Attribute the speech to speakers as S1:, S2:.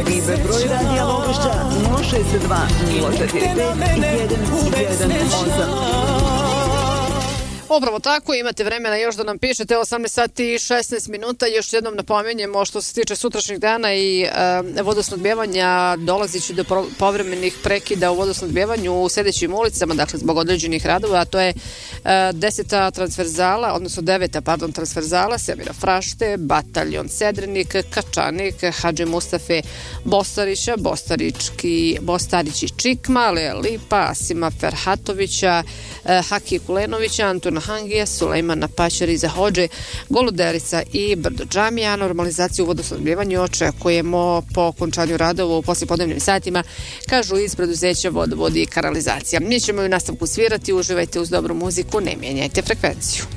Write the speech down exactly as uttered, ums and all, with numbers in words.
S1: I broj radija Logošća nula šest dva nula četiri pet jedan jedan osam.
S2: Upravo tako, imate vremena još da nam pišete. Osamnaest sati i šesnaest minuta. Još jednom napomenjemo što se tiče sutrašnjeg dana i e, vodosnadbijevanja, dolazići do povremenih prekida u vodosnadbijevanju u sljedećim ulicama, dakle zbog određenih radova, a to je e, deseta transverzala, odnosno deveta, pardon, transverzala, Semira Frašte, Bataljon Sedrenik, Kačanik, Hadži Mustafe Bostarića, Bostarički, Bostarići Čikma, Lea Lipa, Asima Ferhatovića, e, Haki Kulenovića, Antuna Hangija, Sulejmana Paćariza Hođe, Goluderica i Brdo Džamija. Normalizaciju u vodosnadbijevanju očekujemo po okončanju radova u poslijepodnevnim satima, kažu iz preduzeća Vodovod i kanalizacija. Mi ćemo u nastavku svirati, uživajte uz dobru muziku, ne mijenjajte frekvenciju.